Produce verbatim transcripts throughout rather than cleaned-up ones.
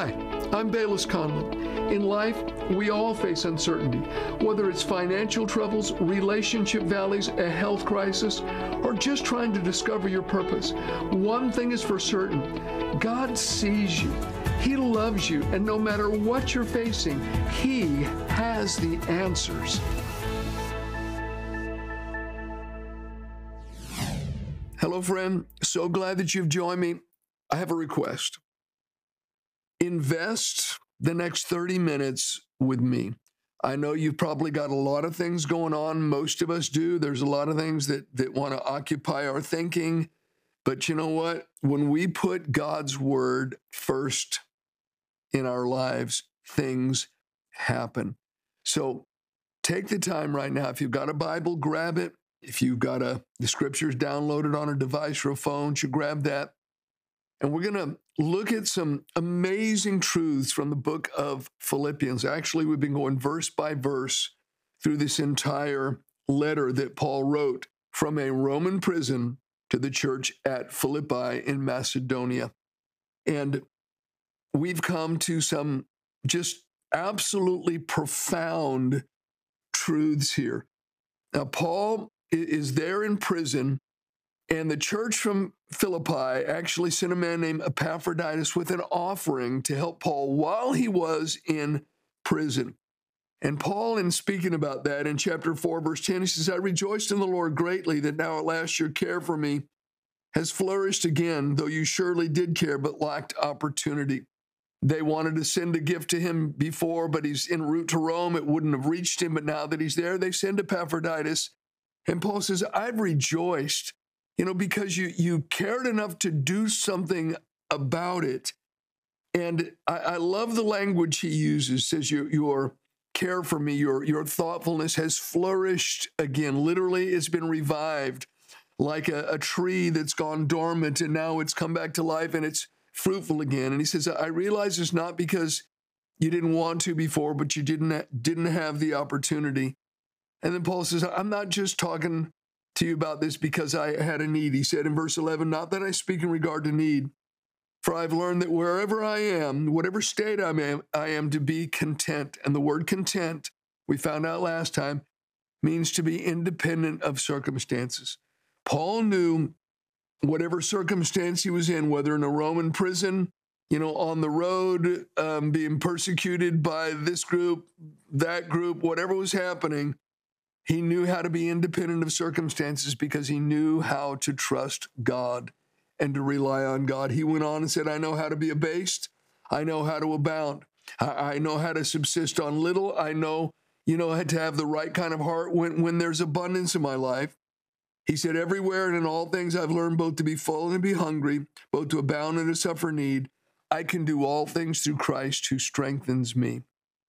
Hi, I'm Bayless Conlon. In life, we all face uncertainty, whether it's financial troubles, relationship valleys, a health crisis, or just trying to discover your purpose. One thing is for certain, God sees you. He loves you, and no matter what you're facing, He has the answers. Hello, friend. So glad that you've joined me. I have a request. Invest the next thirty minutes with me. I know you've probably got a lot of things going on. Most of us do. There's a lot of things that, that want to occupy our thinking. But you know what? When we put God's word first in our lives, things happen. So take the time right now. If you've got a Bible, grab it. If you've got a, the scriptures downloaded on a device or a phone, you grab that. And we're going to look at some amazing truths from the book of Philippians. Actually, we've been going verse by verse through this entire letter that Paul wrote from a Roman prison to the church at Philippi in Macedonia. And we've come to some just absolutely profound truths here. Now, Paul is there in prison, and the church from Philippi actually sent a man named Epaphroditus with an offering to help Paul while he was in prison. And Paul, in speaking about that in chapter four, verse ten, he says, I rejoiced in the Lord greatly that now at last your care for me has flourished again, though you surely did care but lacked opportunity. They wanted to send a gift to him before, but he's en route to Rome. It wouldn't have reached him, but now that he's there, they send Epaphroditus. And Paul says, I've rejoiced, you know, because you you cared enough to do something about it. And I, I love the language he uses, says your, your care for me, your, your thoughtfulness has flourished again. Literally, it's been revived like a, a tree that's gone dormant, and now it's come back to life and it's fruitful again. And he says, I realize it's not because you didn't want to before, but you didn't, didn't have the opportunity. And then Paul says, I'm not just talking to you about this because I had a need. He said in verse eleven, not that I speak in regard to need, for I've learned that wherever I am, whatever state I am, I am to be content. And the word content, we found out last time, means to be independent of circumstances. Paul knew whatever circumstance he was in, whether in a Roman prison, you know, on the road, um, being persecuted by this group, that group, whatever was happening, he knew how to be independent of circumstances because he knew how to trust God and to rely on God. He went on and said, I know how to be abased. I know how to abound. I, I know how to subsist on little. I know, you know, how to have the right kind of heart when, when there's abundance in my life. He said, everywhere and in all things I've learned both to be full and to be hungry, both to abound and to suffer need. I can do all things through Christ who strengthens me.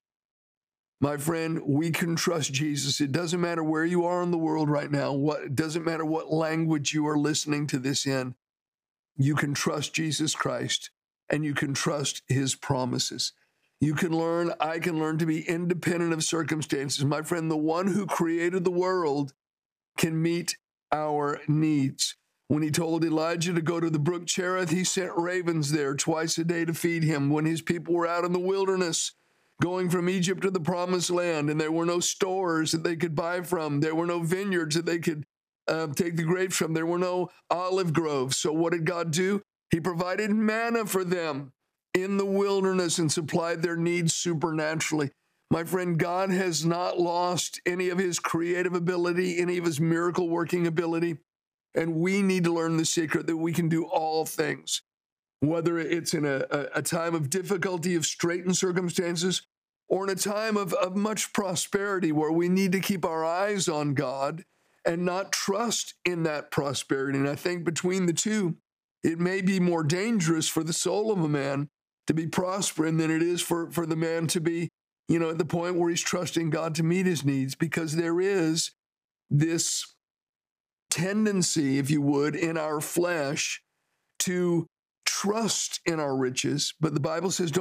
My friend, we can trust Jesus. It doesn't matter where you are in the world right now. What, it doesn't matter what language you are listening to this in. You can trust Jesus Christ, and you can trust his promises. You can learn, I can learn to be independent of circumstances. My friend, the one who created the world can meet our needs. When he told Elijah to go to the brook Cherith, he sent ravens there twice a day to feed him. When his people were out in the wilderness, going from Egypt to the promised land, and there were no stores that they could buy from. There were no vineyards that they could uh, take the grapes from. There were no olive groves. So what did God do? He provided manna for them in the wilderness and supplied their needs supernaturally. My friend, God has not lost any of his creative ability, any of his miracle working ability. And we need to learn the secret that we can do all things, whether it's in a, a, a time of difficulty, of straitened circumstances, or in a time of, of much prosperity where we need to keep our eyes on God and not trust in that prosperity. And I think between the two, it may be more dangerous for the soul of a man to be prospering than it is for, for the man to be, you know, at the point where he's trusting God to meet his needs, because there is this tendency, if you would, in our flesh to trust in our riches. But the Bible says, don't